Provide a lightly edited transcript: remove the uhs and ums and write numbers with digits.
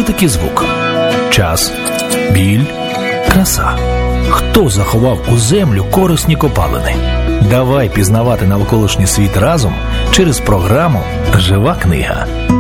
Мультик і звук. Час, біль, краса. Хто заховав у землю корисні копалини? Давай пізнавати навколишній світ разом через програму «Жива книга».